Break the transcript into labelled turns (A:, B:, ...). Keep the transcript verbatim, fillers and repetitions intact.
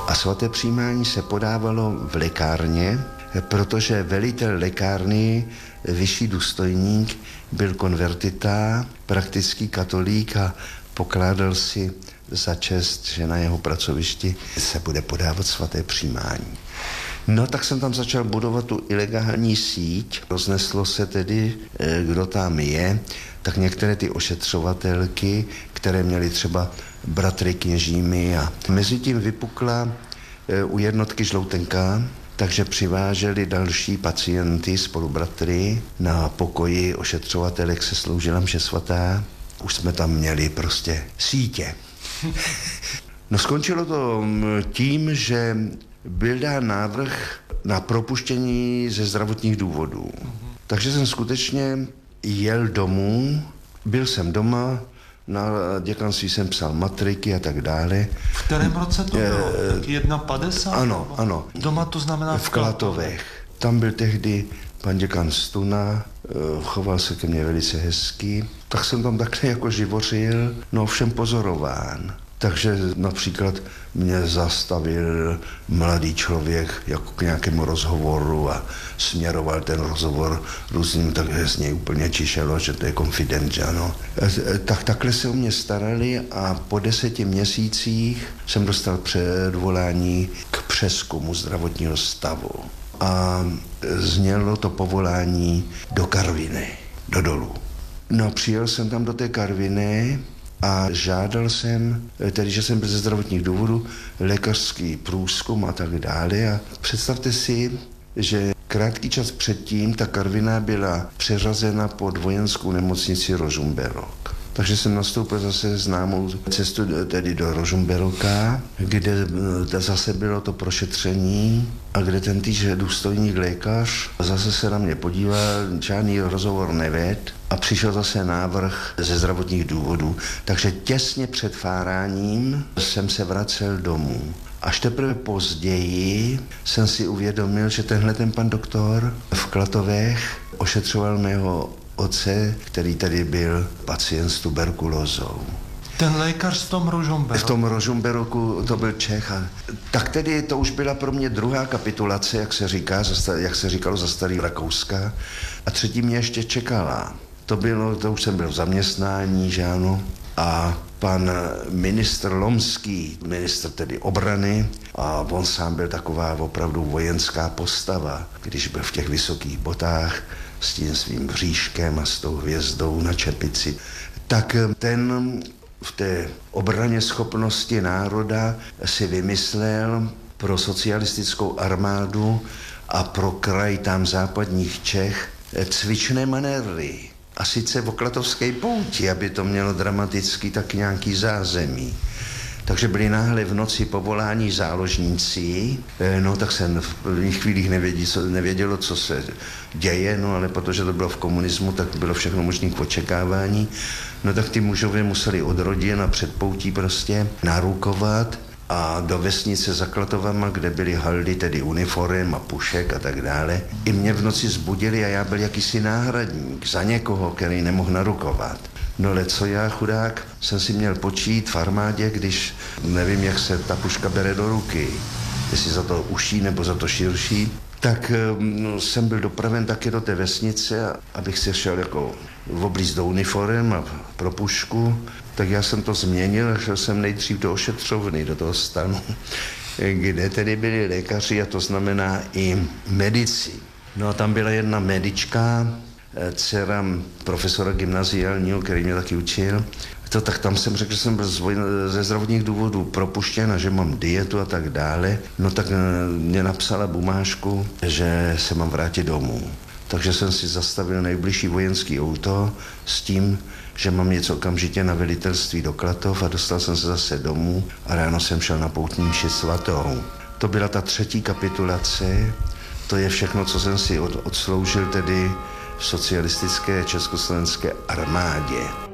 A: A svaté přijímání se podávalo v lékárně, protože velitel lékárny, vyšší důstojník, byl konvertita, praktický katolík a pokládal si za čest, že na jeho pracovišti se bude podávat svaté přijímání. No tak jsem tam začal budovat tu ilegální síť. Rozneslo se tedy, kdo tam je, tak některé ty ošetřovatelky, které měly třeba bratry kněžími a mezi tím vypukla u jednotky žloutenka, takže přiváželi další pacienty, spolubratry na pokoji ošetřovatelek se sloužila mše svatá. Už jsme tam měli prostě sítě. No skončilo to tím, že byl dán návrh na propuštění ze zdravotních důvodů. Takže jsem skutečně jel domů, byl jsem doma, na děkanství jsem psal matriky a tak dále.
B: V kterém roce to bylo? Tak jedna padesát?
A: Ano, ano.
B: Doma to znamená
A: v Klatovech. Tam byl tehdy pan děkan Stuna, choval se ke mně velice hezky, tak jsem tam takhle jako živořil, no ovšem pozorován. Takže například mě zastavil mladý člověk jako k nějakému rozhovoru a směroval ten rozhovor různým, tak z něj úplně čišelo, že to je konfident, že ano. Tak takhle se o mě starali a po deseti měsících jsem dostal předvolání k přezkumu zdravotního stavu. A znělo to povolání do Karviné, do dolu. No přijel jsem tam do té Karviné a žádal jsem, tedy že jsem byl ze zdravotních důvodů, lékařský průzkum a tak dále. A představte si, že krátký čas předtím ta Karviná byla přeřazena pod vojenskou nemocnici Rožumberok. Takže jsem nastoupil zase známou cestu tedy do Rožumberoka, kde zase bylo to prošetření a kde ten týž důstojník lékař zase se na mě podíval, žádný rozhovor neved a přišel zase návrh ze zdravotních důvodů. Takže těsně před fáráním jsem se vracel domů. Až teprve později jsem si uvědomil, že tenhle ten pan doktor v Klatovech ošetřoval mého otce, který tady byl pacient s tuberkulózou.
B: Ten lékař v tom Rožumberoku?
A: V tom Rožumberoku to byl Čech. A tak tedy to už byla pro mě druhá kapitulace, jak se říká, jak se říkalo za starý Rakouska. A třetí mě ještě čekala. To bylo, to už jsem byl v zaměstnání, že ano. A pan ministr Lomský, ministr tedy obrany, a on sám byl taková opravdu vojenská postava, když byl v těch vysokých botách s tím svým bříškem a s tou hvězdou na čepici. Tak ten v té obraně schopnosti národa si vymyslel pro socialistickou armádu a pro kraj tam západních Čech cvičné manévry. A sice v Oklatovské pouti, aby to mělo dramaticky tak nějaký zázemí. Takže byli náhle v noci povolání záložníci, no tak jsem v prvních chvílích nevědělo, co se děje, no ale protože to bylo v komunismu, tak bylo všechno možné k očekávání. No tak ty mužové museli od rodin a před poutí prostě narukovat a do vesnice za Klatovama, kde byly haldy, tedy uniform a pušek a tak dále. I mě v noci zbudili a já byl jakýsi náhradník za někoho, který nemohl narukovat. No ale co já, chudák, jsem si měl počít v armádě, když nevím, jak se ta puška bere do ruky, jestli za to uší nebo za to širší, tak no, jsem byl dopraven taky do té vesnice, abych si šel jako oblíz do uniform a pro pušku, tak já jsem to změnil a šel jsem nejdřív do ošetřovny, do toho stanu, kde tedy byli lékaři a to znamená i medici. No a tam byla jedna medička, dcera profesora gymnaziálního, který mě taky učil, to, tak tam jsem řekl, že jsem byl ze zdravotních důvodů propuštěn a že mám dietu a tak dále. No tak mě napsala bumážku, že se mám vrátit domů. Takže jsem si zastavil nejbližší vojenský auto s tím, že mám něco okamžitě na velitelství do Klatov a dostal jsem se zase domů a ráno jsem šel na poutní mši svatou. To byla ta třetí kapitulace, to je všechno, co jsem si od, odsloužil tedy v socialistické československé armádě.